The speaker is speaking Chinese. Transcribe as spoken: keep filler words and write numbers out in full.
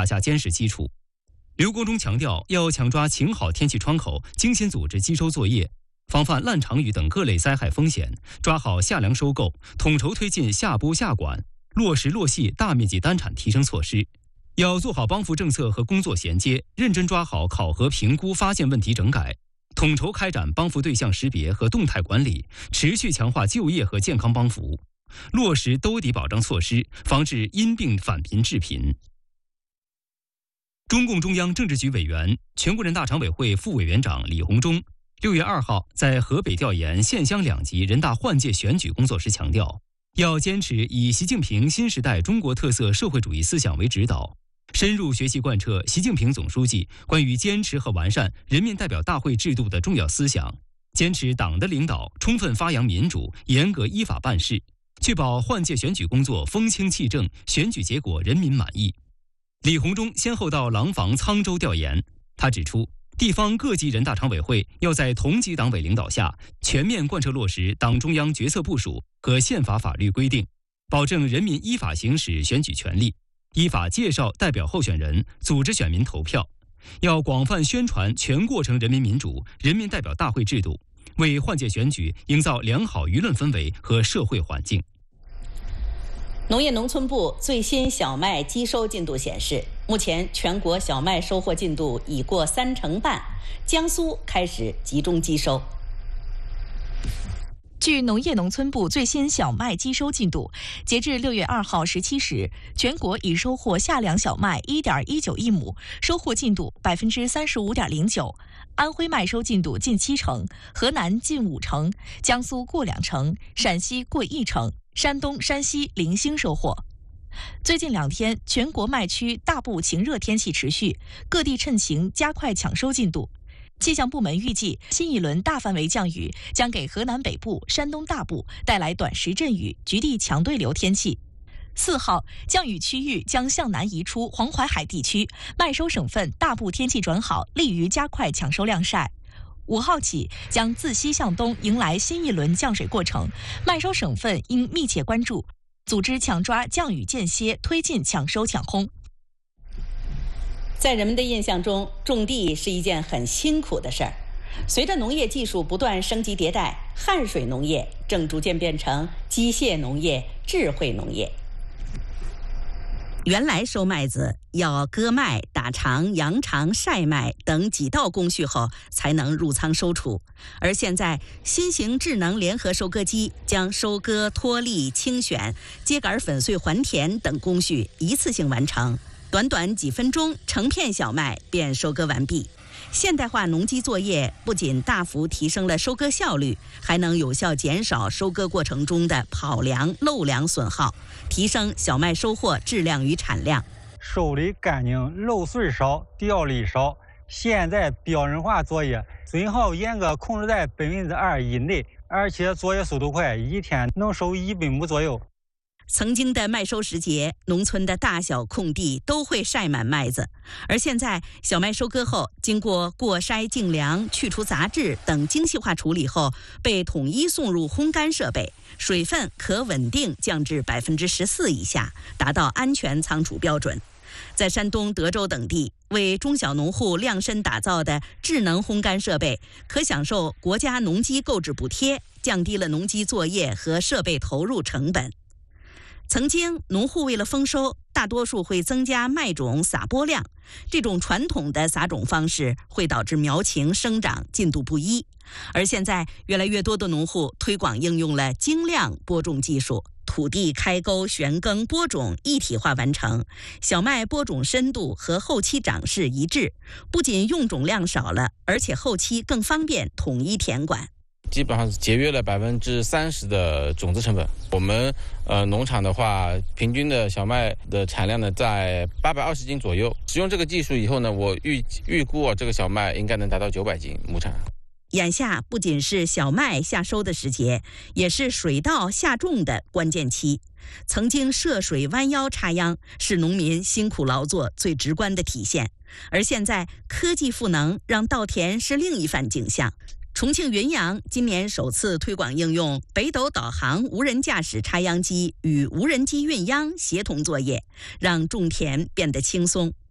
打下坚实基础。刘国中强调，要强抓晴好天气窗口，精心组织机收作业，防范烂场雨等各类灾害风险，抓好夏粮收购，统筹推进下拨下管，落实落细大面积单产提升措施。要做好帮扶政策和工作衔接，认真抓好考核评估发现问题整改，统筹开展帮扶对象识别和动态管理，持续强化就业和健康帮扶，落实兜底保障措施，防治因病返贫致贫。中共中央政治局委员、全国人大常委会副委员长李鸿忠六月二号在河北调研县乡两级人大换届选举工作时强调，要坚持以习近平新时代中国特色社会主义思想为指导，深入学习贯彻习近平总书记关于坚持和完善人民代表大会制度的重要思想，坚持党的领导，充分发扬民主，严格依法办事，确保换届选举工作风清气正，选举结果人民满意。李鸿忠先后到廊坊、沧州调研，他指出，地方各级人大常委会要在同级党委领导下，全面贯彻落实党中央决策部署和宪法法律规定，保证人民依法行使选举权利，依法介绍代表候选人，组织选民投票。要广泛宣传全过程人民民主、人民代表大会制度，为换届选举营造良好舆论氛围和社会环境。 农业农村部最新小麦机收进度显示，目前全国小麦收获进度已过三成半，江苏开始集中机收。 据农业农村部最新小麦机收进度，截至六月二号十七时，全国已收获夏粮小麦一点一九亿亩，收获进度百分之三十五点零九。安徽麦收进度近七成，河南近五成，江苏过两成，陕西过一成，山东、山西零星收获。最近两天，全国麦区大部晴热天气持续，各地趁晴加快抢收进度。气象部门预计，新一轮大范围降雨将给河南北部、山东大部带来短时阵雨、局地强对流天气。四号，降雨区域将向南移出黄淮海地区，麦收省份大部天气转好，利于加快抢收晾晒。五号起，将自西向东迎来新一轮降水过程，麦收省份应密切关注，组织抢抓降雨间歇，推进抢收抢烘。 在人们的印象中，种地是一件很辛苦的事儿。随着农业技术不断升级迭代，汗水农业正逐渐变成机械农业、智慧农业。 原来收麦子要割麦、打肠、扬肠、晒麦等几道工序后才能入仓收储，而现在新型智能联合收割机将收割、脱粒、清选、秸秆粉碎还田等工序一次性完成，短短几分钟，成片小麦便收割完毕。现代化农机作业不仅大幅提升了收割效率，还能有效减少收割过程中的跑粮、漏粮损耗，提升小麦收获质量与产量。 收的干净，漏穗少，掉粒少。现在标准化作业最好严格控制在百分之二以内，而且作业速度快，一天能收一百亩左右。 曾经的麦收时节，农村的大小空地都会晒满麦子，而现在小麦收割后，经过过筛、净粮、去除杂质等精细化处理后，被统一送入烘干设备，水分可稳定降至百分之十四以下，达到安全仓储标准。在山东、德州等地，为中小农户量身打造的智能烘干设备，可享受国家农机购置补贴，降低了农机作业和设备投入成本。曾经，农户为了丰收，大多数会增加麦种撒播量，这种传统的撒种方式会导致苗情生长进度不一。而现在，越来越多的农户推广应用了精量播种技术，土地开沟、旋耕、播种一体化完成，小麦播种深度和后期长势一致，不仅用种量少了，而且后期更方便统一田管。 基本上是节约了百分之三十的种子成本。我们呃农场的话，平均的小麦的产量呢在八百二十斤左右。使用这个技术以后呢，我预预估啊，这个小麦应该能达到九百斤亩产。 眼下不仅是小麦下收的时节，也是水稻下种的关键期。曾经涉水弯腰插秧是农民辛苦劳作最直观的体现，而现在科技赋能，让稻田是另一番景象。重庆云阳今年首次推广应用北斗导航无人驾驶插秧机与无人机运秧协同作业，让种田变得轻松。